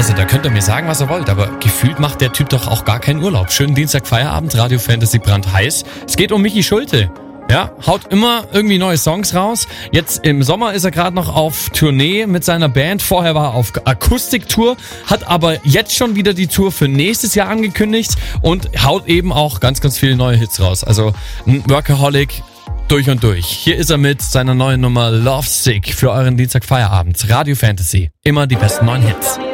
Also da könnt ihr mir sagen, was ihr wollt, aber gefühlt macht der Typ doch auch gar keinen Urlaub. Schönen Dienstag Feierabend, Radio Fantasy brandheiß. Es geht um Michi Schulte. Ja, haut immer irgendwie neue Songs raus. Jetzt im Sommer ist er gerade noch auf Tournee mit seiner Band. Vorher war er auf Akustiktour, hat aber jetzt schon wieder die Tour für nächstes Jahr angekündigt und haut eben auch ganz, ganz viele neue Hits raus. Also ein Workaholic durch und durch. Hier ist er mit seiner neuen Nummer Lovesick für euren Dienstag Feierabend. Radio Fantasy. Immer die besten neuen Hits.